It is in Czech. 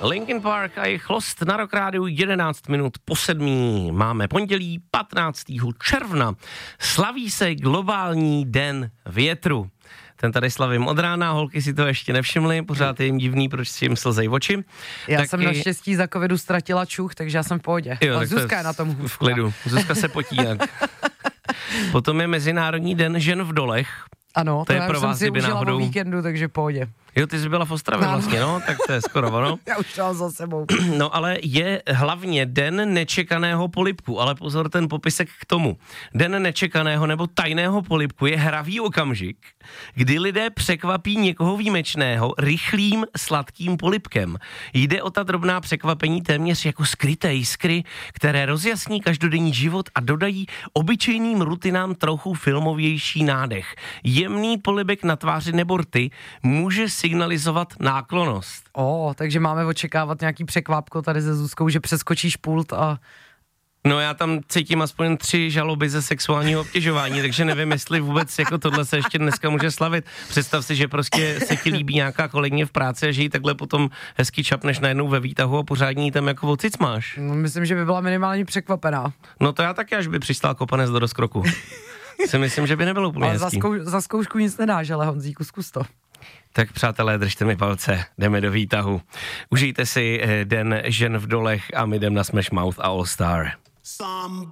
Linkin Park a jejich Lost na Rock Rádiu 11 minut po 7. Máme pondělí 15. června. Slaví se globální den větru. Ten tady slavím od rána, holky si to ještě nevšimly, pořád je jim divný, proč si jim slzej oči. Já jsem naštěstí za covidu ztratila čuch, takže já jsem v pohodě. Jo, ale Zuzka je na tom hůř. V klidu, Zuzka se potí jak. Potom je Mezinárodní den žen v dolech. Ano, to je pro vás, jsem si kdyby užila náhodou o víkendu, takže v pohodě. Jo, ty jsi byla v Ostravě vlastně, no, tak to je skoro ono. Já už to za sebou. No ale je hlavně den nečekaného polibku, ale pozor ten popisek k tomu. Den nečekaného nebo tajného polibku je hravý okamžik, kdy lidé překvapí někoho výjimečného rychlým sladkým polibkem. Jde o ta drobná překvapení téměř jako skryté jiskry, které rozjasní každodenní život a dodají obyčejným rutinám trochu filmovější nádech. Jemný polibek na tváři nebo rty může signalizovat náklonnost. Takže máme očekávat nějaký překvápko tady se Zuzkou, že přeskočíš pult a... No já tam cítím aspoň 3 žaloby ze sexuálního obtěžování, takže nevím, jestli vůbec jako tohle se ještě dneska může slavit. Představ si, že prostě se ti líbí nějaká kolegyně v práci a že jí takhle potom hezky čapneš najednou ve výtahu a pořádně jí tam jako ocic máš. No, myslím, že by byla minimálně překvapená. No to já taky, až by přistál kopanec do rozkroku. Si myslím, že by nebylo úplně hezký. Za zkoušku nic nedáš, ale Honzíku, zkus to. Tak přátelé, držte mi palce, jdeme do výtahu. Užijte si den žen v dolech a my jdem na Smash Mouth a All Star.